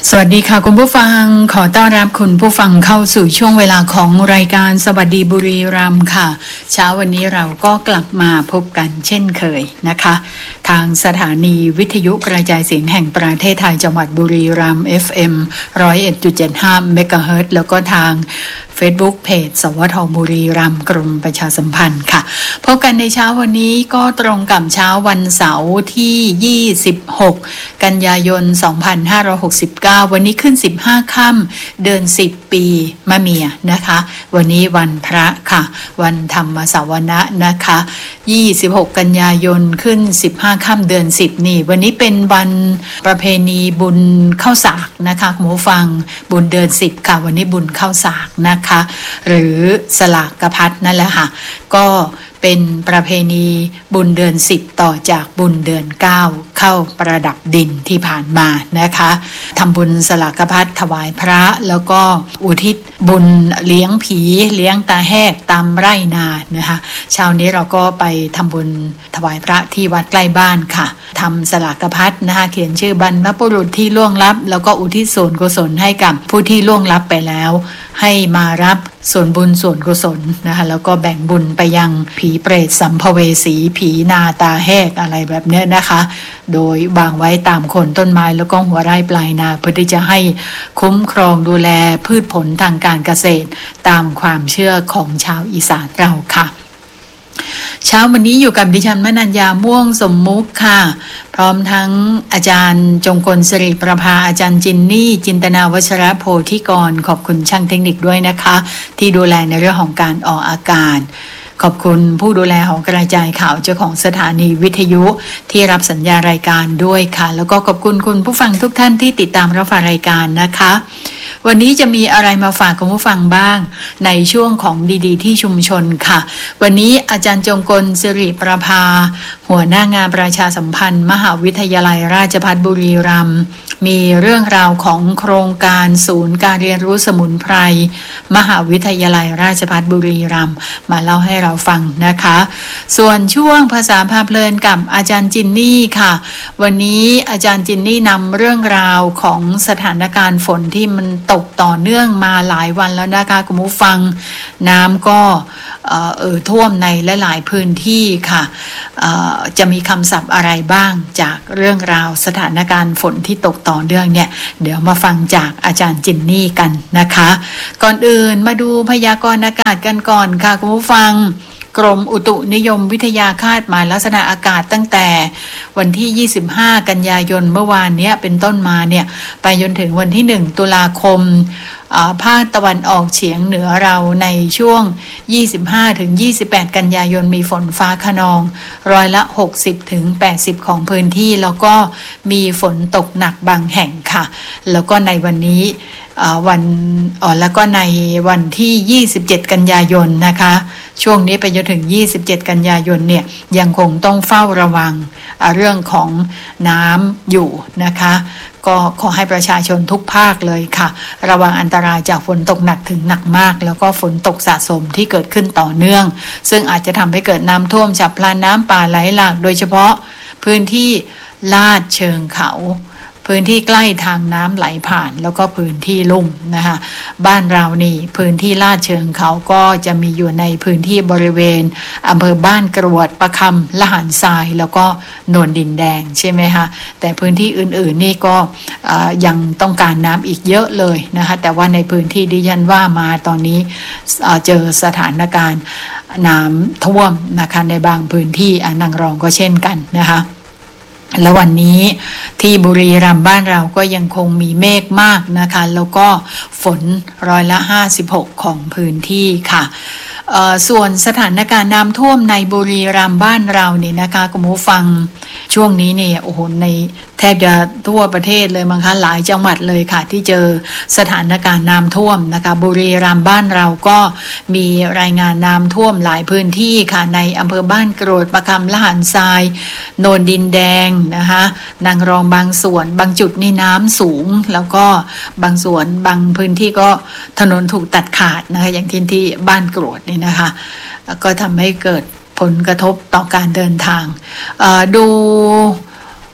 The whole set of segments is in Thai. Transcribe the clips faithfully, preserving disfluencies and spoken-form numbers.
สวัสดีค่ะคุณผู้ฟังขอต้อนรับคุณผู้ฟังเข้าสู่ช่วงเวลาของรายการสวัสดีบุรีรัมย์ค่ะเช้าวันนี้เราก็กลับมาพบกันเช่นเคยนะคะทางสถานีวิทยุกระจายเสียงแห่งประเทศไทยจังหวัดบุรีรัมย์ เอฟ เอ็ม หนึ่งศูนย์เอ็ดจุดเจ็ดห้า เมกะเฮิรตซ์แล้วก็ทาง Facebook เพจสวทบุรีรัมย์กรมประชาสัมพันธ์ค่ะพบกันในเช้าวันนี้ก็ตรงกับเช้าวันเสาร์ที่ยี่สิบหกกันยายนสองพันห้าร้อยหกสิบเก้าวันนี้ขึ้นสิบห้าค่ำเดือนสิบปีมะเมียนะคะวันนี้วันพระค่ะวันธรรมสวนะนะคะยี่สิบหกกันยายนขึ้นสิบห้าค่ำเดือนสิบนี่วันนี้เป็นวันประเพณีบุญเข้าสากนะคะหมูฟังบุญเดือนสิบค่ะวันนี้บุญเข้าสากนะคะหรือสลากพัดนั่นแหละค่ะก็เป็นประเพณีบุญเดือนสิบต่อจากบุญเดือนเก้าเข้าประดับดินที่ผ่านมานะคะทำบุญสลากพัดถวายพระแล้วก็อุทิศบุญเลี้ยงผีเลี้ยงตาแหกตามไร่นานะคะเช้านี้เราก็ไปทำบุญถวายพระที่วัดใกล้บ้านค่ะทำสลากพัดนะคะเขียนชื่อบรรพบุรุษที่ล่วงลับแล้วก็อุทิศส่วนกุศลให้กับผู้ที่ล่วงลับไปแล้วให้มารับส่วนบุญส่วนกุศลนะคะแล้วก็แบ่งบุญไปยังผีเปรตสัมภเวสีผีนาตาแหกอะไรแบบนี้นะคะโดยวางไว้ตามโคนต้นไม้แล้วก็หัวไร่ปลายนาเพื่อที่จะให้คุ้มครองดูแลพืชผลทางการเกษตรตามความเชื่อของชาวอีสานเราค่ะเช้าวันนี้อยู่กับดิฉันมนัญญาม่วงสมมุขค่ะพร้อมทั้งอาจารย์จงกลสิริประภาอาจารย์จินนี่จินตนาวัชรโพธิกรขอบคุณช่างเทคนิคด้วยนะคะที่ดูแลในเรื่องของการออกอากาศขอบคุณผู้ดูแลของกระจายข่าวเจ้าของสถานีวิทยุที่รับสัญญารายการด้วยค่ะแล้วก็ขอบคุณคุณผู้ฟังทุกท่านที่ติดตามรับฟังรายการนะคะวันนี้จะมีอะไรมาฝากคุณผู้ฟังบ้างในช่วงของดีๆที่ชุมชนค่ะวันนี้อาจารย์จงกลสิริประภาหัวหน้างานประชาสัมพันธ์มหาวิทยาลัยราชภัฏบุรีรัมย์มีเรื่องราวของโครงการศูนย์การเรียนรู้สมุนไพรมหาวิทยาลัยราชภัฏบุรีรัมย์มาเล่าให้เราฟังนะคะส่วนช่วงภาษาพาเพลินกับอาจารย์จินนี่ค่ะวันนี้อาจารย์จินนี่นำเรื่องราวของสถานการณ์ฝนที่มันตกต่อเนื่องมาหลายวันแล้วนะคะคุณผู้ฟังน้ำก็เอ่อเอ่อท่วมในหลายๆพื้นที่ค่ะเอ่อจะมีคำศัพท์อะไรบ้างจากเรื่องราวสถานการณ์ฝนที่ตกต่อเนื่องเนี่ยเดี๋ยวมาฟังจากอาจารย์จินนี่กันนะคะก่อนอื่นมาดูพยากรณ์อากาศกันก่อนค่ะคุณผู้ฟังกรมอุตุนิยมวิทยาคาดหมายลักษณะอากาศตั้งแต่วันที่ยี่สิบห้ากันยายนเมื่อวานนี้เป็นต้นมาเนี่ยไปจนถึงวันที่หนึ่งตุลาคมภาคตะวันออกเฉียงเหนือเราในช่วง ยี่สิบห้าถึงยี่สิบแปด กันยายนมีฝนฟ้าคะนองร้อยละ หกสิบถึงแปดสิบ ของพื้นที่แล้วก็มีฝนตกหนักบางแห่งค่ะแล้วก็ในวันนี้วันอ๋อแล้วก็ในวันที่ยี่สิบเจ็ดกันยายนนะคะช่วงนี้ไปจนถึงยี่สิบเจ็ดกันยายนเนี่ยยังคงต้องเฝ้าระวังเรื่องของน้ำอยู่นะคะก็ขอให้ประชาชนทุกภาคเลยค่ะระวังอันตรายจากฝนตกหนักถึงหนักมากแล้วก็ฝนตกสะสมที่เกิดขึ้นต่อเนื่องซึ่งอาจจะทำให้เกิดน้ำท่วมฉับพลันน้ำป่าไหลหลากโดยเฉพาะพื้นที่ลาดเชิงเขาพื้นที่ใกล้ทางน้ำไหลผ่านแล้วก็พื้นที่ลุ่มนะคะบ้านเรานี่พื้นที่ลาดเชิงเขาก็จะมีอยู่ในพื้นที่บริเวณอำเภอบ้านกรวดประคำละหารทรายแล้วก็โนนดินแดงใช่ไหมคะแต่พื้นที่อื่นๆนี่ก็ยังต้องการน้ำอีกเยอะเลยนะคะแต่ว่าในพื้นที่ดิฉันว่ามาตอนนี้เจอสถานการณ์น้ำท่วมนะคะในบางพื้นที่นางรองก็เช่นกันนะคะแล้ววันนี้ที่บุรีรัมย์บ้านเราก็ยังคงมีเมฆมากนะคะแล้วก็ฝนร้อยละห้าสิบหกของพื้นที่ค่ะส่วนสถานการณ์น้ำท่วมในบุรีรัมย์บ้านเราเนี่ยนะคะคุณผู้ฟังช่วงนี้เนี่ยโอ้โหในแทบจะทั่วประเทศเลยมั้งคะหลายจังหวัดเลยค่ะที่เจอสถานการณ์น้ำท่วมนะคะบุรีรัมย์บ้านเราก็มีรายงานน้ำท่วมหลายพื้นที่ค่ะในอำเภอบ้านกรวดประคำละหารทรายโนนดินแดงนะคะนางรองบางส่วนบางจุดนี่น้ำสูงแล้วก็บางส่วนบางพื้นที่ก็ถนนถูกตัดขาดนะคะอย่างที่ที่บ้านกรวดนี่นะคะก็ทำให้เกิดผลกระทบต่อการเดินทางดู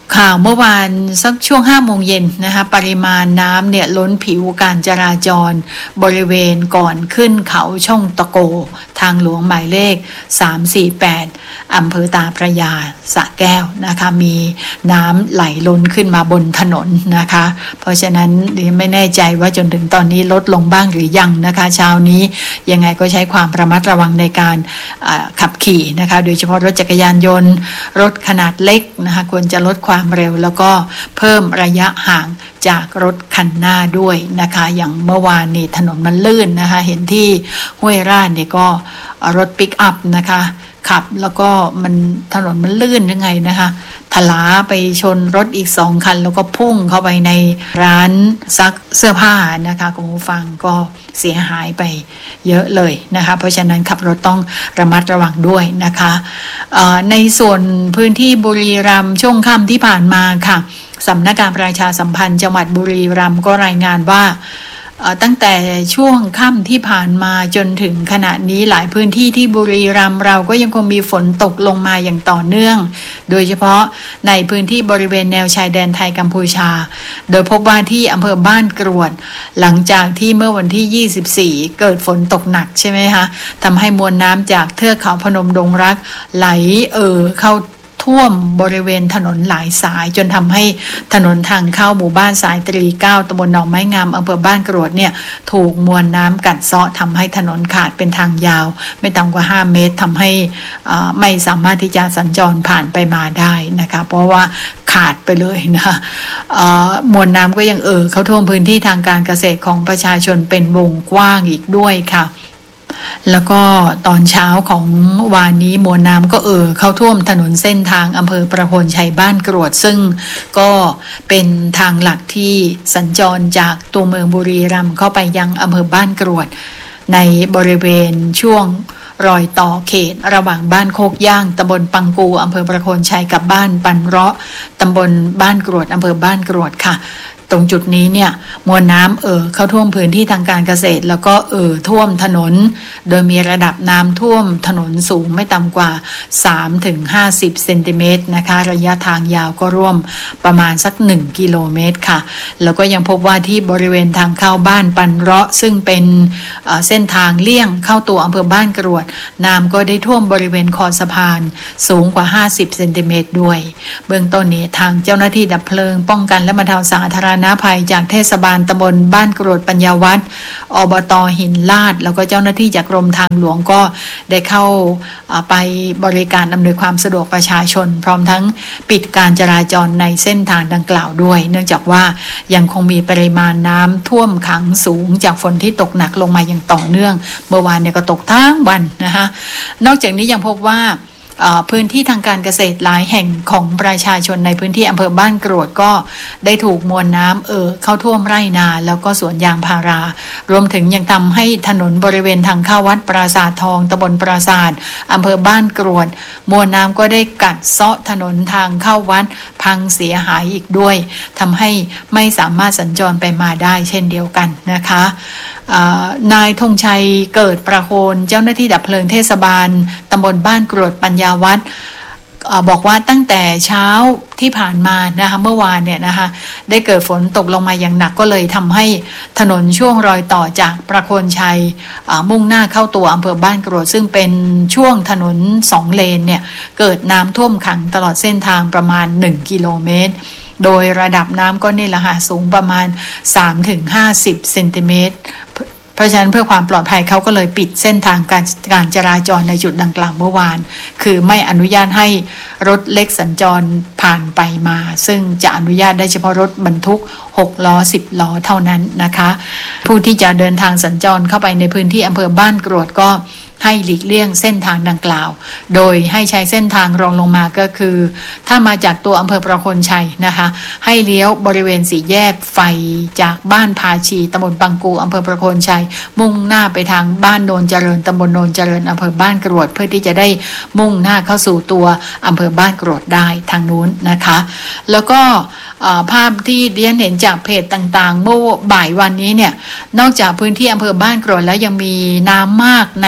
ข่าวเมื่อวานสักช่วงห้าโมงเย็นนะคะปริมาณน้ำเนี่ยล้นผิวการจราจรบริเวณก่อนขึ้นเขาช่องตะโกทางหลวงหมายเลขสามสี่แปดอำเภอตาพระยาสระแก้วนะคะมีน้ำไหลล้นขึ้นมาบนถนนนะคะเพราะฉะนั้นดิฉันไม่แน่ใจว่าจนถึงตอนนี้ลดลงบ้างหรือยังนะคะเช้านี้ยังไงก็ใช้ความระมัดระวังในการขับขี่นะคะโดยเฉพาะรถจักรยานยนต์รถขนาดเล็กนะคะควรจะลดความเร็วแล้วก็เพิ่มระยะห่างจากรถคันหน้าด้วยนะคะอย่างเมื่อวานนี่ถนนมันลื่นนะคะเห็นที่ห้วยราชเนี่ยก็รถปิกอัพนะคะขับแล้วก็มันถนนมันลื่นยังไงนะคะถลาไปชนรถอีกสองคันแล้วก็พุ่งเข้าไปในร้านซักเสื้อผ้านะคะคุณผู้ฟังก็เสียหายไปเยอะเลยนะคะเพราะฉะนั้นขับรถต้องระมัดระวังด้วยนะคะในส่วนพื้นที่บุรีรัมย์ช่วงค่ำที่ผ่านมาค่ะสำนักงานประชาสัมพันธ์จังหวัดบุรีรัมย์ก็รายงานว่าตั้งแต่ช่วงค่ำที่ผ่านมาจนถึงขณะนี้หลายพื้นที่ที่บุรีรัมย์เราก็ยังคงมีฝนตกลงมาอย่างต่อเนื่องโดยเฉพาะในพื้นที่บริเวณแนวชายแดนไทยกัมพูชาโดยพบว่าที่อำเภอบ้านกรวดหลังจากที่เมื่อวันที่ยี่สิบสี่เกิดฝนตกหนักใช่ไหมคะทำให้มวลน้ำจากเทือกเขาพนมดงรักไหลเอ่อเข้าท่วมบริเวณถนนหลายสายจนทำให้ถนนทางเข้าหมู่บ้านสายตรีเก้าตำบลหนองไม้งามอำเภอบ้านกรวดเนี่ยถูกมวลน้ำกัดเซาะทำให้ถนนขาดเป็นทางยาวไม่ต่ำกว่าห้าเมตรทำให้ไม่สามารถที่จะสัญจรผ่านไปมาได้นะคะเพราะว่าขาดไปเลยนะมวลน้ำก็ยังเอ่อเข้าท่วมพื้นที่ทางการเกษตรของประชาชนเป็นวงกว้างอีกด้วยค่ะแล้วก็ตอนเช้าของวานนี้มวลน้ำก็เอ่อเข้าท่วมถนนเส้นทางอำเภอประโคนชัยบ้านกรวดซึ่งก็เป็นทางหลักที่สัญจรจากตัวเมืองบุรีรัมย์เข้าไปยังอำเภอบ้านกรวดในบริเวณช่วงรอยต่อเขตระหว่างบ้านโคกย่างตำบลปังกูอำเภอประโคนชัยกับบ้านปันเราะตำบลบ้านกรวดอำเภอบ้านกรวดค่ะตรงจุดนี้เนี่ยมวลน้ำเอ่อเข้าท่วมพื้นที่ทางการเกษตรแล้วก็เอ่อท่วมถนนโดยมีระดับน้ำท่วมถนนสูงไม่ต่ำกว่า สามถึงห้าสิบ เซนติเมตรนะคะระยะทางยาวก็ร่วมประมาณสักหนึ่งกิโลเมตรค่ะแล้วก็ยังพบว่าที่บริเวณทางเข้าบ้านปันเราะซึ่งเป็นเอ่อเส้นทางเลี่ยงเข้าตัวอำเภอบ้านกรวดน้ำก็ได้ท่วมบริเวณคอสะพานสูงกว่าห้าสิบเซนติเมตรด้วยเบื้องต้นนี้ทางเจ้าหน้าที่ดับเพลิงป้องกันและบรรเทาสาธารณภัยจากเทศบาลตำบลบ้านกรวดปัญญาวัฒน์อบต.หินลาดแล้วก็เจ้าหน้าที่จากกรมทางหลวงก็ได้เข้าไปบริการอำนวยความสะดวกประชาชนพร้อมทั้งปิดการจราจรในเส้นทางดังกล่าวด้วยเนื่องจากว่ายังคงมีปริมาณน้ำท่วมขังสูงจากฝนที่ตกหนักลงมาอย่างต่อเนื่องเมื่อวานเนี่ยก็ตกทั้งวันนะคะนอกจากนี้ยังพบว่าพื้นที่ทางการเกษตรหลายแห่งของประชาชนในพื้นที่อำเภอบ้านกรวดก็ได้ถูกมวลน้ำเอ่อเข้าท่วมไร่นาแล้วก็สวนยางพารารวมถึงยังทำให้ถนนบริเวณทางเข้าวัดปราสาททองตำบลปราสาทอำเภอบ้านกรวดมวลน้ำก็ได้กัดเซาะถนนทางเข้าวัดพังเสียหายอีกด้วยทำให้ไม่สามารถสัญจรไปมาได้เช่นเดียวกันนะคะนายธงชัยเกิดประโคนเจ้าหน้าที่ดับเพลิงเทศบาลตำบลบ้านกรวดปัญญาวัฒน์บอกว่าตั้งแต่เช้าที่ผ่านมานะคะเมื่อวานเนี่ยนะคะได้เกิดฝนตกลงมาอย่างหนักก็เลยทำให้ถนนช่วงรอยต่อจากประโคนชัยมุ่งหน้าเข้าตัวอำเภอบ้านกรวดซึ่งเป็นช่วงถนนสองเลนเนี่ยเกิดน้ำท่วมขังตลอดเส้นทางประมาณหนึ่งกิโลเมตรโดยระดับน้ำก็นี่แหละค่ะสูงประมาณ สามถึงห้าสิบ เซนติเมตรเพราะฉะนั้นเพื่อความปลอดภัยเขาก็เลยปิดเส้นทางการการจราจรในจุดดังกล่าวเมื่อวานคือไม่อนุญาตให้รถเล็กสัญจรผ่านไปมาซึ่งจะอนุญาตได้เฉพาะรถบรรทุกหกล้อสิบล้อเท่านั้นนะคะผู้ที่จะเดินทางสัญจรเข้าไปในพื้นที่อำเภอบ้านกรวดก็ให้หลีกเลี่ยงเส้นทางดังกล่าวโดยให้ใช้เส้นทางรองลงมาก็คือถ้ามาจากตัวอำเภอประโคนชัยนะคะให้เลี้ยวบริเวณสี่แยกไฟจากบ้านพาชีตำบลปังกูอำเภอประโคนชัยมุ่งหน้าไปทางบ้านโนนเจริญตำบลโนนเจริญอำเภอบ้านกรวดเพื่อที่จะได้มุ่งหน้าเข้าสู่ตัวอำเภอบ้านกรวดได้ทางนู้นนะคะแล้วก็ภาพที่เรียนเห็นจากเพจต่างๆเมื่อบ่ายวันนี้เนี่ยนอกจากพื้นที่อำเภอบ้านกรวดแล้วยังมีน้ำมากในพื้น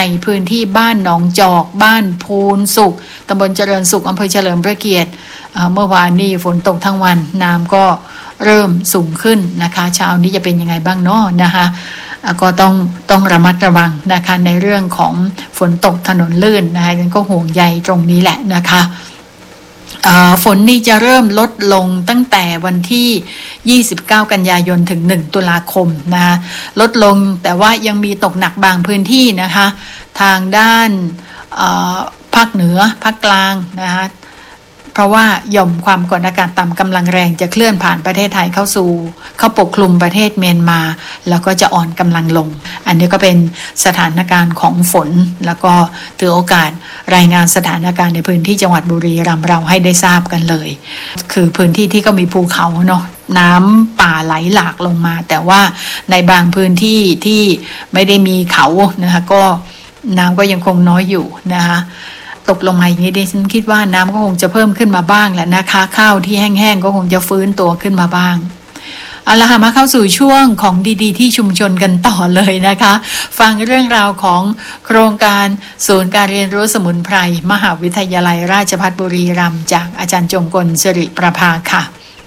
ที่บ้านหนองจอกบ้านพูนสุขตำบลเจริญสุขอำเภอเฉลิมพระเกียรติเมื่อวานนี้ฝนตกทั้งวันน้ำก็เริ่มสูงขึ้นนะคะเช้านี้จะเป็นยังไงบ้างเนาะนะคะก็ต้องต้องระมัดระวังนะคะในเรื่องของฝนตกถนนลื่นนะคะฉันก็ห่วงใยตรงนี้แหละนะคะฝนนี่จะเริ่มลดลงตั้งแต่วันที่ยี่สิบเก้ากันยายนถึงหนึ่งตุลาคมนะคะลดลงแต่ว่ายังมีตกหนักบางพื้นที่นะคะทางด้านภาคเหนือภาคกลางนะคะเพราะว่าหย่อมความกดอากาศต่ำกำลังแรงจะเคลื่อนผ่านประเทศไทยเข้าสู่เข้าปกคลุมประเทศเมียนมาแล้วก็จะอ่อนกำลังลงอันนี้ก็เป็นสถานการณ์ของฝนแล้วก็ถือโอกาสรายงานสถานการณ์ในพื้นที่จังหวัดบุรีรัมย์เราให้ได้ทราบกันเลยคือพื้นที่ที่ก็มีภูเขาเนาะน้ำป่าไหลหลากลงมาแต่ว่าในบางพื้นที่ที่ไม่ได้มีเขานะคะก็น้ำก็ยังคงน้อยอยู่นะคะตกลงมาอย่างนี้ดิฉันคิดว่าน้ำก็คงจะเพิ่มขึ้นมาบ้างแหละนะคะข้าวที่แห้งๆก็คงจะฟื้นตัวขึ้นมาบ้างเอาละค่ะมาเข้าสู่ช่วงของดีๆที่ชุมชนกันต่อเลยนะคะฟังเรื่องราวของโครงการศูนย์การเรียนรู้สมุนไพรมหาวิทยาลัยราชภัฏบุรีรัมย์จากอาจารย์จงกลสิริประภาค่ะ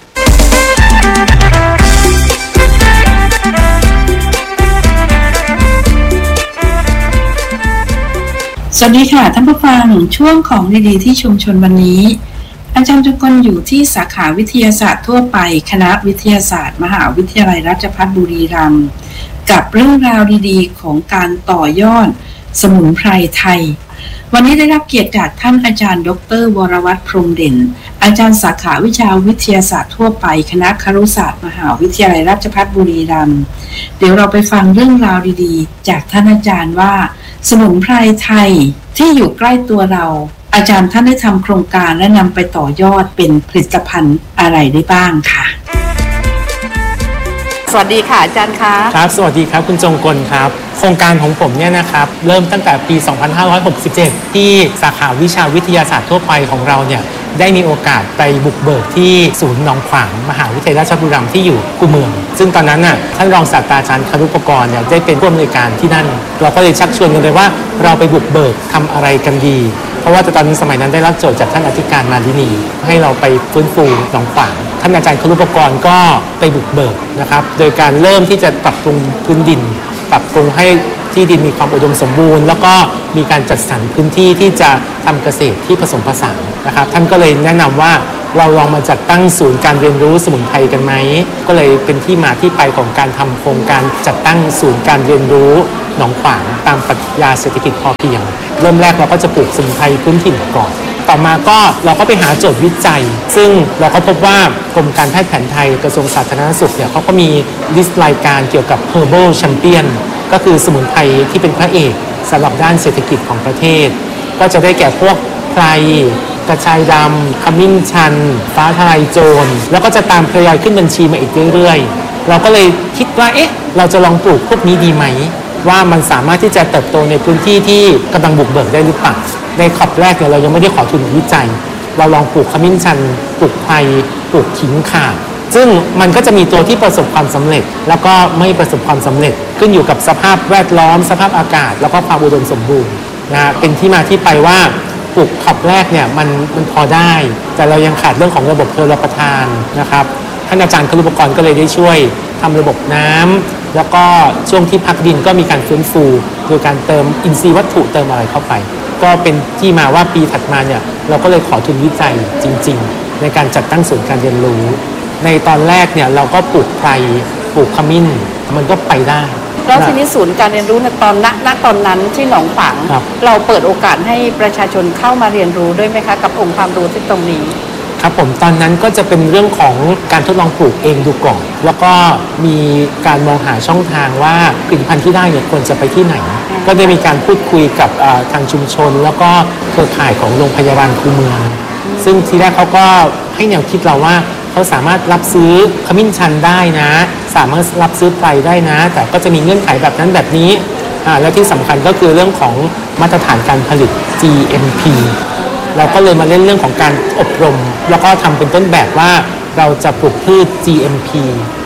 สวัสดีค่ะท่านผู้ฟังช่วงของดีๆที่ชุมชนวันนี้อาจารย์จงกลอยู่ที่สาขาวิทยาศาสตร์ทั่วไปคณะวิทยาศาสตร์มหาวิทยาลัยราชภัฏบุรีรัมย์กับเรื่องราวดีๆของการต่อยอดสมุนไพรไทยวันนี้ได้รับเกียรติจากท่านอาจารย์ดร.วรวัฒน์พรหมเด่นอาจารย์สาขาวิชาวิทยาศาสตร์ทั่วไปคณะครุศาสตร์มหาวิทยาลัยราชภัฏบุรีรัมย์เดี๋ยวเราไปฟังเรื่องราวดีๆจากท่านอาจารย์ว่าสมุนไพรไทยที่อยู่ใกล้ตัวเราอาจารย์ท่านได้ทำโครงการและนำไปต่อยอดเป็นผลิตภัณฑ์อะไรได้บ้างค่ะสวัสดีค่ะอาจารย์คะครับสวัสดีครับคุณจงกลครับโครงการของผมเนี่ยนะครับเริ่มตั้งแต่ปี สองพันห้าร้อยหกสิบเจ็ด ที่สาขาวิชาวิทยาศาสตร์ทั่วไปของเราเนี่ยได้มีโอกาสไปบุกเบิกที่ศูนย์หนองขวางมหาวิทยาลัยราชภัฏบุรีรัมย์ที่อยู่คูเมืองซึ่งตอนนั้นน่ะท่านรองศาสตราจารย์ครุปกรณ์เนี่ยได้เป็นผู้อำนวยการที่นั่นเราก็เลยชักชวนกันเลยว่าเราไปบุกเบิกทำอะไรกันดีเพราะว่าตอนนั้นสมัยนั้นได้รับโจทย์จากท่านอธิการมาลินีให้เราไปฟื้นฟูหนองขวางท่านอาจารย์ครุปกรณ์ก็ไปบุกเบิกนะครับโดยการเริ่มที่จะปรับปรุงพื้นดินปรับปรุงให้ที่ดินมีความอุดมสมบูรณ์แล้วก็มีการจัดสรรพื้นที่ที่จะทำเกษตรที่ผสมผสานนะครับท่านก็เลยแนะนำว่าเราลองมาจัดตั้งศูนย์การเรียนรู้สมุนไพรกันไหมก็เลยเป็นที่มาที่ไปของการทำโครงการจัดตั้งศูนย์การเรียนรู้หนองขวางตามปรัชญาเศรษฐกิจพอเพียงเริ่มแรกเราก็จะปลูกสมุนไพรพื้นถิ่นก่อนต่อมาก็เราก็ไปหาโจทย์วิจัยซึ่งเราก็พบว่ากรมการแพทย์แผนไทยกระทรวงสาธารณสุขเนี่ยเขาก็มีลิสต์รายการเกี่ยวกับ Herbal Champion ก็คือสมุนไพรที่เป็นพระเอกสำหรับด้านเศรษฐกิจของประเทศก็จะได้แก่พวกไพรกระชายดำขมิ้นชันฟ้าทลายโจรแล้วก็จะตามทยอยขึ้นบัญชีมาอีกเรื่อยๆเราก็เลยคิดว่าเอ๊ะเราจะลองปลูกพวกนี้ดีไหมว่ามันสามารถที่จะเติบโตในพื้นที่ที่กำลังบุกเบิกได้หรือเปล่าในขอบแรกเนี่ยเรายังไม่ได้ขอทุนวิจัยเราลองปลูกขมิ้นชันปลูกไพรปลูกขิงข่าซึ่งมันก็จะมีตัวที่ประสบความสำเร็จแล้วก็ไม่ประสบความสำเร็จขึ้นอยู่กับสภาพแวดล้อมสภาพอากาศแล้วก็ความอุดมสมบูรณ์นะเป็นที่มาที่ไปว่าปลูกขอบแรกเนี่ยมันมันพอได้แต่เรายังขาดเรื่องของระบบชลประทานนะครับท่านอาจารย์ครุปกรณ์ก็เลยได้ช่วยทำระบบน้ำแล้วก็ช่วงที่พักดินก็มีการฟื้นฟูโดยการเติมอินทรีย์วัตถุเติมอะไรเข้าไปก็เป็นที่มาว่าปีถัดมาเนี่ยเราก็เลยขอทุนวิจัยจริงๆในการจัดตั้งศูนย์การเรียนรู้ในตอนแรกเนี่ยเราก็ปลูกไพรปลูกขมิ้นมันก็ไปได้แล้วทีนี้ศูนย์การเรียนรู้ในตอนณณตอนนั้นที่หนองขวางเราเปิดโอกาสให้ประชาชนเข้ามาเรียนรู้ด้วยไหมคะกับองค์ความรู้ที่ตรงนี้ครับผมตอนนั้นก็จะเป็นเรื่องของการทดลองปลูกเองดูก่อนแล้วก็มีการมองหาช่องทางว่าผลิตภัณฑ์ที่ได้เนี่ยควรจะไปที่ไหนก็ได้มีการพูดคุยกับทางชุมชนแล้วก็เครือข่ายของโรงพยาบาลคูเมืองซึ่งทีแรกเขาก็ให้แนวคิดเราว่าเขาสามารถรับซื้อขมิ้นชันได้นะสามารถรับซื้อไพรได้นะแต่ก็จะมีเงื่อนไขแบบนั้นแบบนี้และที่สำคัญก็คือเรื่องของมาตรฐานการผลิต จี เอ็ม พี เราก็เลยมาเล่นเรื่องของการอบรมแล้วก็ทำเป็นต้นแบบว่าเราจะปลูกพืช จี เอ็ม พี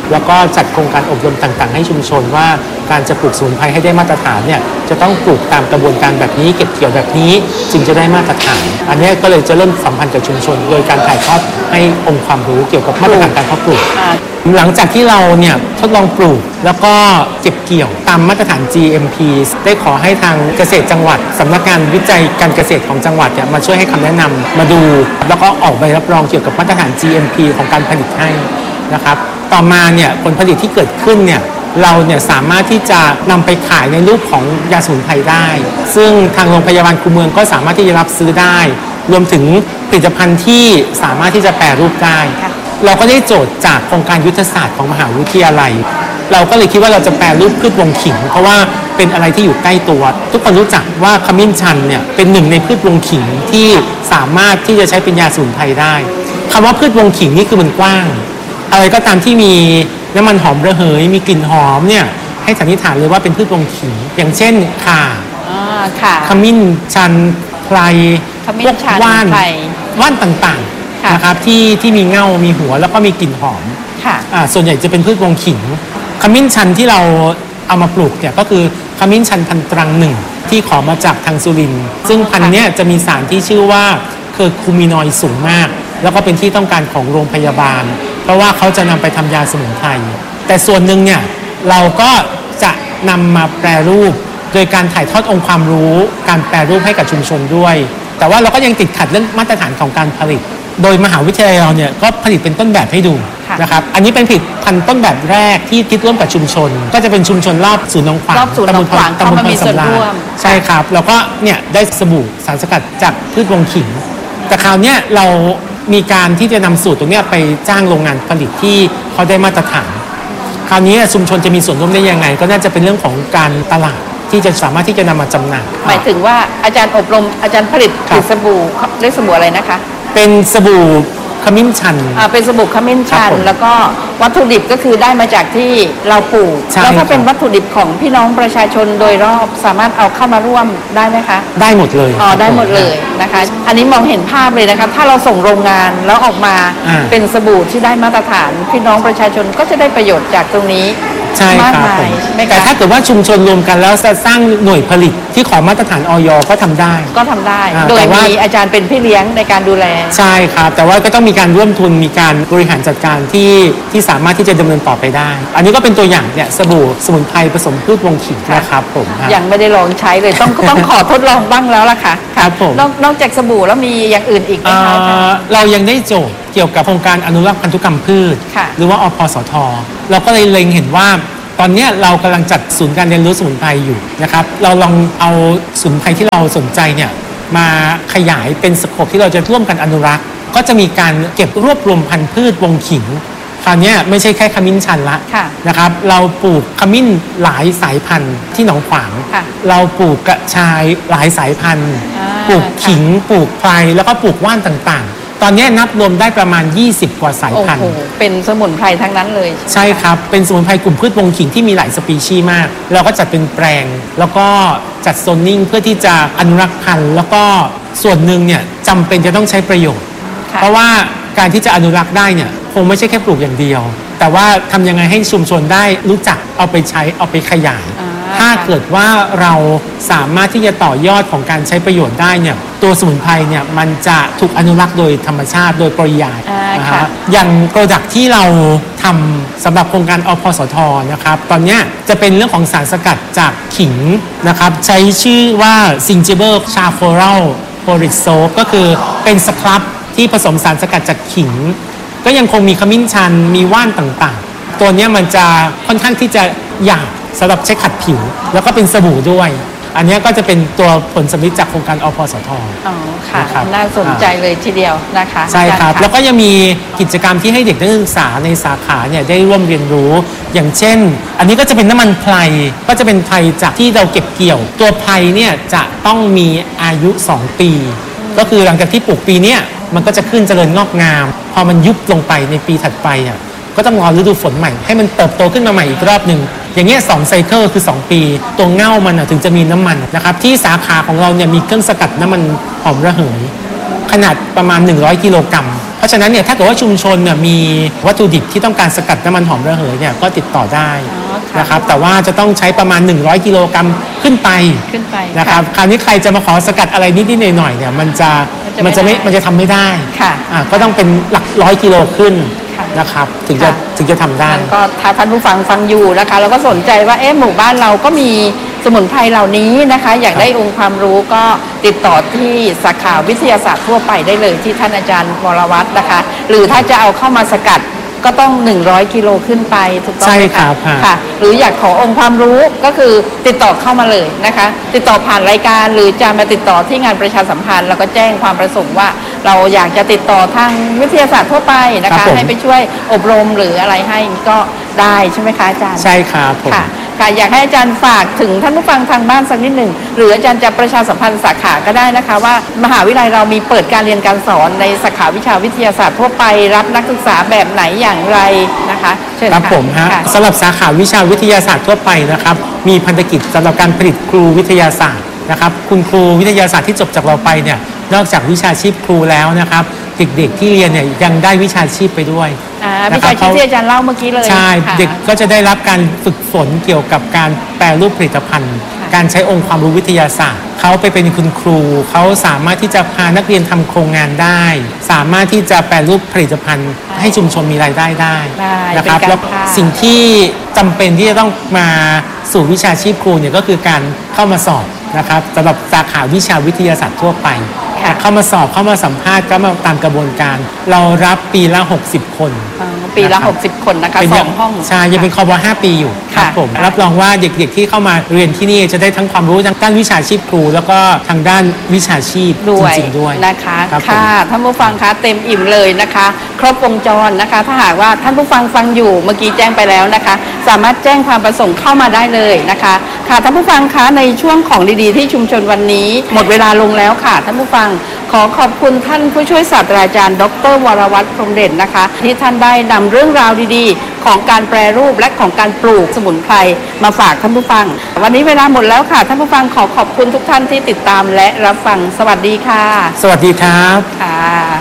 แล้วก็จัดโครงการอบรมต่างๆให้ชุมชนว่าการจะปลูกสมุนไพรให้ได้มาตรฐานเนี่ยจะต้องปลูกตามกระบวนการแบบนี้เก็บเกี่ยวแบบนี้จึงจะได้มาตรฐานอันนี้ก็เลยจะเริ่มสัมพันธ์กับชุมชนโดยการถ่ายทอดให้องค์ความรู้เกี่ยวกับมาตรฐานการเพาะปลูกหลังจากที่เราเนี่ยทดลองปลูกแล้วก็เก็บเกี่ยวตามมาตรฐาน จี เอ็ม พี ได้ขอให้ทางเกษตรจังหวัดสำนักงานวิจัยการเกษตรของจังหวัดเนี่ยมาช่วยให้คำแนะนำมาดูแล้วก็ออกใบรับรองเกี่ยวกับมาตรฐาน จี เอ็ม พี ของการผลิตให้นะครับต่อมาเนี่ยผลผลิตที่เกิดขึ้นเนี่ยเราเนี่ยสามารถที่จะนำไปขายในรูปของยาสมุนไพรได้ซึ่งทางโรงพยาบาลคูเมืองก็สามารถที่จะรับซื้อได้รวมถึงผลิตภัณฑ์ที่สามารถที่จะแปรรูปได้เราก็ได้โจทย์จากโครงการยุทธศาสตร์ของมหาวิทยาลัยเราก็เลยคิดว่าเราจะแปรรูปพืชวงขิงเพราะว่าเป็นอะไรที่อยู่ใกล้ตัวทุกคนรู้จักว่าขมิ้นชันเนี่ยเป็นหนึ่งในพืชวงขิงที่สามารถที่จะใช้เป็นยาสมุนไพรได้คำว่าพืชวงขิงนี่คือมันกว้างอะไรก็ตามที่มีน้ำมันหอมระเหยมีกลิ่นหอมเนี่ยให้สันนิษฐานเลยว่าเป็นพืชวงขิงอย่างเช่นข่าขมิ้นชันไพรพวกว่านว่านต่างๆนะครับที่ที่มีเง่ามีหัวแล้วก็มีกลิ่นหอมส่วนใหญ่จะเป็นพืชวงขิงขมิ้นชันที่เราเอามาปลูกเนี่ยก็คือขมิ้นชันพันตรังหนึ่งที่ขอมาจากทางสุรินทร์ซึ่งพันธุ์นี้จะมีสารที่ชื่อว่าเคอร์คูมินอยด์สูงมากแล้วก็เป็นที่ต้องการของโรงพยาบาลเพราะว่าเขาจะนำไปทำยาสมุนไพรแต่ส่วนหนึ่งเนี่ยเราก็จะนำมาแปรรูปโดยการถ่ายทอดองค์ความรู้การแปรรูปให้กับชุมชนด้วยแต่ว่าเราก็ยังติดขัดเรื่องมาตรฐานของการผลิตโดยมหาวิทยาลัยเราเนี่ยก็ผลิตเป็นต้นแบบให้ดูนะครับอันนี้เป็นผลิตพันธุ์ต้นแบบแรกที่คิดร่วมกับชุมชนก็จะเป็นชุมชนรอบศูนย์หนองขวางรอบศูนย์หนองขวางตำบลเข้ามามีส่วนร่วมใช่ครับแล้วก็เนี่ยได้สบู่สารสกัดจากพืชวงขิงแต่คราวนี้เรามีการที่จะนำสูตรตรงนี้ไปจ้างโรงงานผลิตที่เขาได้มาตรฐานคราวนี้ชุมชนจะมีส่วนร่วมได้ยังไงก็น่าจะเป็นเรื่องของการตลาดที่จะสามารถที่จะนำมาจำหน่ายหมายถึงว่าอาจารย์อบรมอาจารย์ผลิตผลิตสบู่เรียกสบู่อะไรนะคะเป็นสบู่ขมิ้นชันอ่าเป็นสบู่ขมิ้นชันแล้วก็วัตถุดิบก็คือได้มาจากที่เราปลูกแล้วถ้าเป็นวัตถุดิบของพี่น้องประชาชนโดยรอบสามารถเอาเข้ามาร่วมได้ไหมคะได้หมดเลยอ๋อได้หมดเลยนะคะอันนี้มองเห็นภาพเลยนะคะถ้าเราส่งโรงงานแล้วออกมาเป็นสบู่ที่ได้มาตรฐานพี่น้องประชาชนก็จะได้ประโยชน์จากตรงนี้ใช่ครับแต่ถ้าเกิดว่าชุมชนรวมกันแล้วจะสร้างหน่วยผลิตที่ขอมาตรฐานอย.ก็ทำได้ก็ทำได้โดยมีอาจารย์เป็นพี่เลี้ยงในการดูแลใช่ครับแต่ว่าก็ต้องมีการร่วมทุนมีการบริหารจัดการที่ที่สามารถที่จะดำเนินต่อไปได้อันนี้ก็เป็นตัวอย่างเนี่ยสบู่สมุนไพรผสมพืชวงขิงนะครับผมยังไม่ได้ลองใช้เลยต้องต้องขอทดลองบ้างแล้วล่ะค่ะครับผมนอกจากสบู่แล้วมีอย่างอื่นอีกไหมคะเรายังได้โจทย์เกี่ยวกับโครงการอนุรักษ์พันธุกรรมพืชหรือว่าอพสทเราก็เลยเล็งเห็นว่าตอนนี้เรากำลังจัดศูนย์การเรียนรู้สมุนไพรอยู่นะครับเราลองเอาสมุนไพรที่เราสนใจเนี่ยมาขยายเป็นสโคปที่เราจะร่วมกันอนุรักษ์ก็จะมีการเก็บรวบรวมพันธุ์พืชวงขิงคราวนี้ไม่ใช่แค่ขมิ้นชันละนะครับเราปลูกขมิ้นหลายสายพันธุ์ที่หนองขวางเราปลูกกระชายหลายสายพันธุ์ปลูกขิงปลูกไพรแล้วก็ปลูกว่านต่างๆตอนนี้นับรวมได้ประมาณยี่สิบกว่าสายพันธุ์เป็นสมุนไพรทั้งนั้นเลยใช่ครับเป็นสมุนไพรกลุ่มพืชวงขิงที่มีหลายสปีชีส์มากเราก็จัดเป็นแปลงแล้วก็จัดโซนนิ่งเพื่อที่จะอนุรักษ์พันธุ์แล้วก็ส่วนหนึ่งเนี่ยจำเป็นจะต้องใช้ประโยชน์เพราะว่าการที่จะอนุรักษ์ได้เนี่ยคงไม่ใช่แค่ปลูกอย่างเดียวแต่ว่าทำยังไงให้ชุมชนได้รู้จักเอาไปใช้เอาไปขยายถ้าเกิดว่าเราสามารถที่จะต่อยอดของการใช้ประโยชน์ได้เนี่ยตัวสมุนไพรเนี่ยมันจะถูกอนุรักษ์โดยธรรมชาติโดยปริยายนะฮะอย่างโปรดักที่เราทำสำหรับโครงการอพสทนะครับตอนนี้จะเป็นเรื่องของสารสกัดจากขิงนะครับใช้ชื่อว่า Zingiber Charcoal Porridge Soap ก็คือเป็นสครับที่ผสมสารสกัดจากขิงก็ยังคงมีขมิ้นชันมีว่านต่างๆตัวนี้มันจะค่อนข้างที่จะหยาบสำหรับใช้ขัดผิวแล้วก็เป็นสบู่ด้วยอันนี้ก็จะเป็นตัวผลสำลิดจากโครงการอพสทอ๋อค่ะน่าสนใจเลยทีเดียวนะคะใช่ครับแล้วก็ยังมีกิจกรรมที่ให้เด็กนักศึกษาในสาขาเนี่ยได้ร่วมเรียนรู้อย่างเช่นอันนี้ก็จะเป็นน้ำมันไพรก็จะเป็นไพรจากที่เราเก็บเกี่ยวตัวไพรเนี่ยจะต้องมีอายุสองปีก็คือหลังจากที่ปลูกปีนี้มันก็จะขึ้นเจริญงอกงามพอมันยุบลงไปในปีถัดไปเนี่ยก็ต้องรอฤดูฝนใหม่ให้มันเติบโตขึ้นมาใหม่อีกรอบหนึ่งอย่างเงี้ยสองไซเคิลคือสองปีตัวเง่ามันถึงจะมีน้ำมันนะครับที่สาขาของเราเนี่ยมีเครื่องสกัดน้ำมันหอมระเหยขนาดประมาณหนึ่งร้อยกิโลกรัมเพราะฉะนั้นเนี่ยถ้าเกิดว่าชุมชนเนี่ยมีวัตถุดิบที่ต้องการสกัดน้ำมันหอมระเหยเนี่ยก็ติดต่อได้นะครับแต่ว่าจะต้องใช้ประมาณหนึ่งร้อยกิโลกรัมขึ้นไปขึ้นไปนะครับคราวนี้ใครจะมาขอสกัดอะไรนิดๆหน่อยๆเนี่ยมันจะมันจะไม่มันจะทำไม่ได้ค่ะอ่าก็ต้องเป็นหลักร้อยกิโลขึ้นนะครับถึงจะถึงจะทำได้ก็ถ้าท่านผู้ฟังฟังอยู่นะคะแล้วก็สนใจว่าเอ๊ะหมู่บ้านเราก็มีสมุนไพรเหล่านี้นะคะอยากได้องค์ความรู้ก็ติดต่อที่สาขาวิทยาศาสตร์ทั่วไปได้เลยที่ท่านอาจารย์วรวัฒน์นะคะหรือถ้าจะเอาเข้ามาสกัดก็ต้องหนึ่งร้อยกิโลขึ้นไปถูกต้องไหมคะค่ะหรืออยากขอองค์ความรู้ก็คือติดต่อเข้ามาเลยนะคะติดต่อผ่านรายการหรือจะมาติดต่อที่งานประชาสัมพันธ์แล้วก็แจ้งความประสงค์ว่าเราอยากจะติดต่อทางวิทยาศาสตร์ทั่วไปนะคะให้ไปช่วยอบรมหรืออะไรให้ก็ได้ใช่ไหมคะอาจารย์ใช่ครับผมค่ะค่ะอยากให้อาจารย์ฝากถึงท่านผู้ฟังทางบ้านสักนิดหนึ่งหรืออาจารย์จะประชาสัมพันธ์สาขาก็ได้นะคะว่ามหาวิทยาลัยเรามีเปิดการเรียนการสอนในสาขาวิชาวิทยาศาสตร์ทั่วไปรับนักศึกษาแบบไหนอย่างไรนะคะเชิญค่ะครับผมฮะสำหรับสาขาวิชาวิทยาศาสตร์ทั่วไปนะครับมีพันธกิจสำหรับการผลิตครูวิทยาศาสตร์นะครับคุณครูวิทยาศาสตร์ที่จบจากเราไปเนี่ยนอกจากวิชาชีพครูแล้วนะครับเด็กๆที่เรียนเนี่ยยังได้วิชาชีพไปด้วยวิชาชีพที่อาจารย์เล่าเมื่อกี้เลยใช่เด็กก็จะได้รับการฝึกฝนเกี่ยวกับการแปรรูปผลิตภัณฑ์การใช้องค์ความรู้วิทยาศาสตร์เขาไปเป็นคุณครูเขาสามารถที่จะพานักเรียนทำโครงงานได้สามารถที่จะแปรรูปผลิตภัณฑ์ให้ชุมชนมีรายได้ได้นะครับแล้วสิ่งที่จำเป็นที่จะต้องมาสู่วิชาชีพครูเนี่ยก็คือการเข้ามาสอบนะครับสำหรับสาขาวิชาวิทยาศาสตร์ทั่วไปเข้ามาสอบเข้ามาสัมภาษณ์ก็มาตามกระบวนการเรารับปีละหกสิบคนปีละหกสิบคนนะคะสองห้องใช่ยังเป็นคบห้าปีอยู่ครับผมรับรองว่าเด็กๆที่เข้ามาเรียนที่นี่จะได้ทั้งความรู้ทางด้านวิชาชีพครูแล้วก็ทางด้านวิชาชีพจริงๆด้วยนะคะค่ะท่านผู้ฟังคะเต็มอิ่มเลยนะคะครบวงจรนะคะถ้าหากว่าท่านผู้ฟังฟังอยู่เมื่อกี้แจ้งไปแล้วนะคะสามารถแจ้งความประสงค์เข้ามาได้เลยนะคะค่ะท่านผู้ฟังคะในช่วงของดีๆที่ชุมชนวันนี้หมดเวลาลงแล้วค่ะท่านผู้ฟังขอขอบคุณท่านผู้ช่วยศาสตราจารย์ดร.วรวัฒน์พรหมเด่นนะคะที่ท่านได้นำเรื่องราวดีๆของการแปรรูปและของการปลูกสมุนไพรมาฝากท่านผู้ฟังวันนี้เวลาหมดแล้วค่ะท่านผู้ฟังขอขอบคุณทุกท่านที่ติดตามและรับฟังสวัสดีค่ะสวัสดีครับค่ะ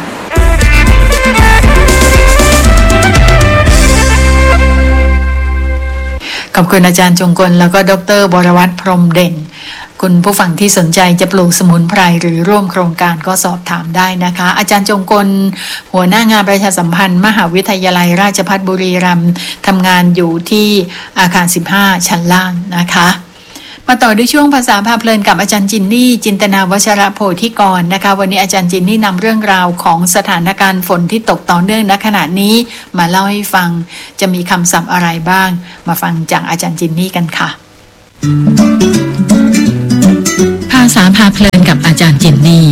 ขอบคุณอาจารย์จงกลแล้วก็ดร.วรวัฒน์พรหมเด่นคุณผู้ฟังที่สนใจจะปลูกสมุนไพรหรือร่วมโครงการก็สอบถามได้นะคะอาจารย์จงกลหัวหน้างานประชาสัมพันธ์มหาวิทยาลัยราชภัฏบุรีรัมย์ทำงานอยู่ที่อาคารสิบห้าชั้นล่างนะคะมาต่อด้วยช่วงภาษาพาเพลินกับอาจารย์จินนี่จินตนาวัชระโพธิกรนะคะวันนี้อาจารย์จินนี่นำเรื่องราวของสถานการณ์ฝนที่ตกต่อเนื่องณขณะนี้มาเล่าให้ฟังจะมีคำศัพท์อะไรบ้างมาฟังจากอาจารย์จินนี่กันค่ะภาษาพาเพลินกับอาจารย์จินนี่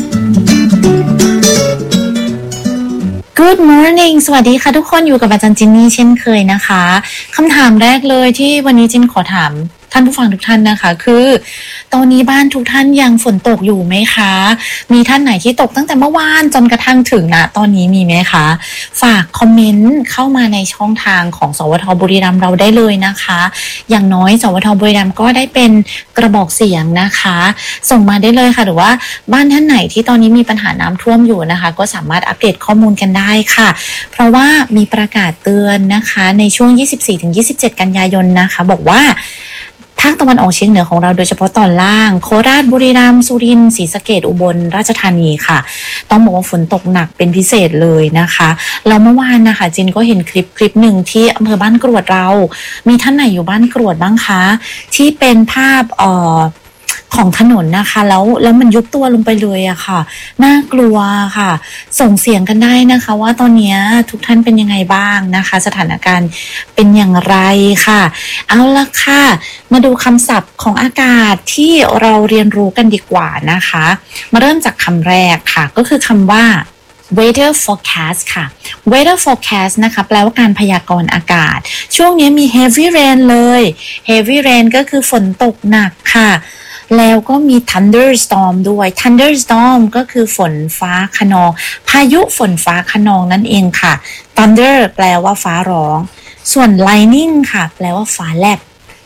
Good morning สวัสดีค่ะทุกคนอยู่กับอาจารย์จินนี่เช่นเคยนะคะคำถามแรกเลยที่วันนี้จินขอถามท่านผู้ฟังทุกท่านนะคะคือตอนนี้บ้านทุกท่านยังฝนตกอยู่ไหมคะมีท่านไหนที่ตกตั้งแต่เมื่อวานจนกระทั่งถึงนะตอนนี้มีไหมคะฝากคอมเมนต์เข้ามาในช่องทางของสวทบุรีรัมย์เราได้เลยนะคะอย่างน้อยสวทบุรีรัมย์ก็ได้เป็นกระบอกเสียงนะคะส่งมาได้เลยค่ะหรือว่าบ้านท่านไหนที่ตอนนี้มีปัญหาน้ำท่วมอยู่นะคะก็สามารถอัปเดตข้อมูลกันได้ค่ะเพราะว่ามีประกาศเตือนนะคะในช่วง ยี่สิบสี่ถึงยี่สิบเจ็ด กันยายนนะคะบอกว่าภาคตะวันออกเฉียงเหนือของเราโดยเฉพาะตอนล่างโคราชบุรีรัมย์สุรินทร์ศรีสะเกษอุบลราชธานีค่ะต้องบอกว่าฝนตกหนักเป็นพิเศษเลยนะคะแล้วเมื่อวานนะคะจินก็เห็นคลิปคลิปหนึ่งที่อำเภอบ้านกรวดเรามีท่านไหนอยู่บ้านกรวดบ้างคะที่เป็นภาพเอ่อของถนนนะคะแล้วแล้วมันยุบตัวลงไปเลยอะค่ะน่ากลัวค่ะส่งเสียงกันได้นะคะว่าตอนนี้ทุกท่านเป็นยังไงบ้างนะคะสถานการณ์เป็นอย่างไรค่ะเอาละค่ะมาดูคำศัพท์ของอากาศที่เราเรียนรู้กันดีกว่านะคะมาเริ่มจากคำแรกค่ะก็คือคำว่า weather forecast ค่ะ weather forecast นะคะแปลว่าการพยากรณ์อากาศช่วงนี้มี heavy rain เลย heavy rain ก็คือฝนตกหนักค่ะแล้วก็มี thunderstorm ด้วย thunderstorm ก็คือฝนฟ้าคะนองพายุฝนฟ้าคะนองนั่นเองค่ะ thunder แปลว่าฟ้าร้องส่วน lightning ค่ะแปลว่าฟ้าแลบ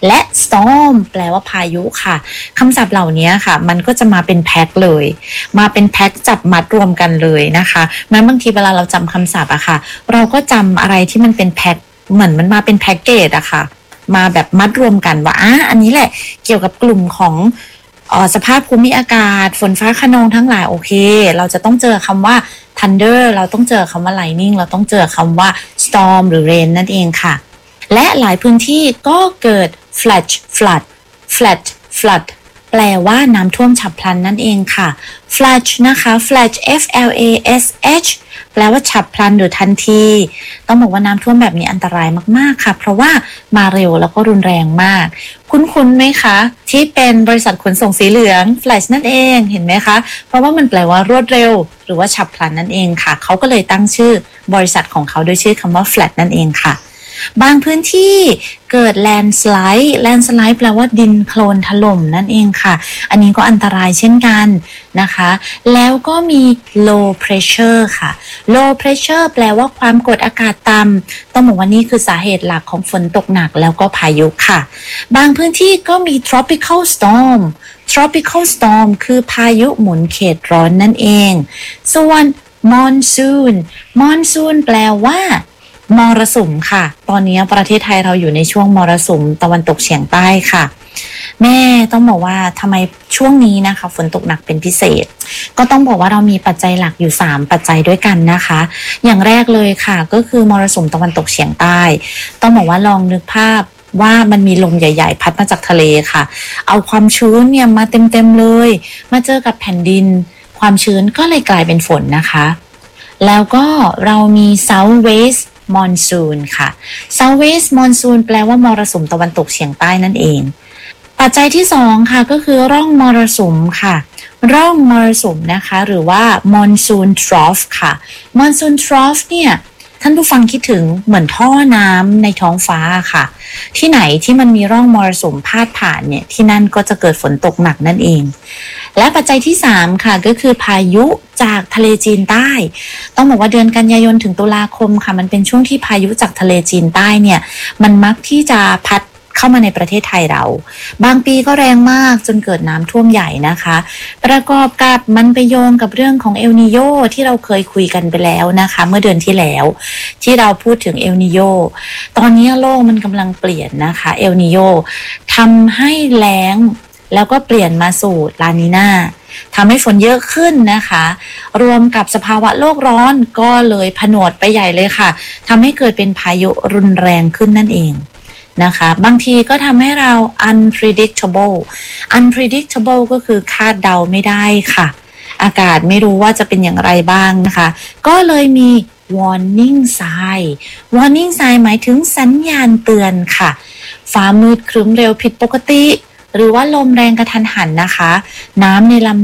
และ storm แปลว่าพายุค่ะคำศัพท์เหล่านี้ค่ะมันก็จะมาเป็นแพ็คเลยมาเป็นแพ็คจับมัดรวมกันเลยนะคะแม้บางทีเวลาเราจำคำศัพท์อะค่ะเราก็จำอะไรที่มันเป็นแพ็คเหมือนมันมาเป็นแพ็คเกจอะค่ะมาแบบมัดรวมกันว่าอ่ะอันนี้แหละเกี่ยวกับกลุ่มของเอ่อสภาพภูมิอากาศฝนฟ้าคะนองทั้งหลายโอเคเราจะต้องเจอคำว่า thunder เราต้องเจอคำว่า lightning เราต้องเจอคำว่า storm หรือ rain นั่นเองค่ะและหลายพื้นที่ก็เกิด flash flood flash flood แปลว่าน้ำท่วมฉับพลันนั่นเองค่ะ flash นะคะ flash f l a s h แปลว่าฉับพลันหรือทันทีต้องบอกว่าน้ำท่วมแบบนี้อันตรายมากๆค่ะเพราะว่ามาเร็วแล้วก็รุนแรงมากคุ้นๆไหมคะที่เป็นบริษัทขนส่งสีเหลือง flash นั่นเองเห็นไหมคะเพราะว่ามันแปลว่ารวดเร็วหรือว่าฉับพลันนั่นเองค่ะเขาก็เลยตั้งชื่อบริษัทของเขาด้วยชื่อคำว่า flash นั่นเองค่ะบางพื้นที่เกิด landslide landslide แปลว่าดินโคลนถล่มนั่นเองค่ะอันนี้ก็อันตรายเช่นกันนะคะแล้วก็มี low pressure ค่ะ low pressure แปลว่าความกดอากาศต่ำต้องบอกว่านี่คือสาเหตุหลักของฝนตกหนักแล้วก็พายุค่ะบางพื้นที่ก็มี tropical storm tropical storm คือพายุหมุนเขตร้อนนั่นเองส่วน monsoon monsoon แปลว่ามรสุมค่ะตอนนี้ประเทศไทยเราอยู่ในช่วงมรสุมตะวันตกเฉียงใต้ค่ะแม่ต้องบอกว่าทำไมช่วงนี้นะคะฝนตกหนักเป็นพิเศษก็ต้องบอกว่าเรามีปัจจัยหลักอยู่สามปัจจัยด้วยกันนะคะอย่างแรกเลยค่ะก็คือมรสุมตะวันตกเฉียงใต้ต้องบอกว่าลองนึกภาพว่ามันมีลมใหญ่ๆพัดมาจากทะเลค่ะเอาความชื้นเนี่ยมาเต็มๆเลยมาเจอกับแผ่นดินความชื้นก็เลยกลายเป็นฝนนะคะแล้วก็เรามี south west monsoon ค่ะ south west monsoon แปลว่ามรสุมตะวันตกเฉียงใต้นั่นเองปัจจัยที่สองค่ะก็คือร่องมรสุมค่ะร่องมรสุมนะคะหรือว่า monsoon trough ค่ะ monsoon trough เนี่ยท่านผู้ฟังคิดถึงเหมือนท่อน้ำในท้องฟ้าค่ะที่ไหนที่มันมีร่องมรสุมพาดผ่านเนี่ยที่นั่นก็จะเกิดฝนตกหนักนั่นเองและปัจจัยที่สามค่ะก็คือพายุจากทะเลจีนใต้ต้องบอกว่าเดือนกันยายนถึงตุลาคมค่ะมันเป็นช่วงที่พายุจากทะเลจีนใต้เนี่ยมันมักที่จะพัดเข้ามาในประเทศไทยเราบางปีก็แรงมากจนเกิดน้ำท่วมใหญ่นะคะประกอบกับมันไปโยงกับเรื่องของเอลนีโญที่เราเคยคุยกันไปแล้วนะคะเมื่อเดือนที่แล้วที่เราพูดถึงเอลนีโญตอนนี้โลกมันกำลังเปลี่ยนนะคะเอลนีโญทำให้แล้งแล้วก็เปลี่ยนมาสู่ลานีน่าทำให้ฝนเยอะขึ้นนะคะรวมกับสภาวะโลกร้อนก็เลยผนวดไปใหญ่เลยค่ะทำให้เกิดเป็นพายุรุนแรงขึ้นนั่นเองนะคะบางทีก็ทำให้เรา unpredictable unpredictable ก็คือคาดเดาไม่ได้ค่ะอากาศไม่รู้ว่าจะเป็นอย่างไรบ้างนะคะก็เลยมี warning sign warning sign หมายถึงสัญญาณเตือนค่ะฟ้ามืดครึ้มเร็วผิดปกติหรือว่าลมแรงกระทันหันนะคะน้ำในลำ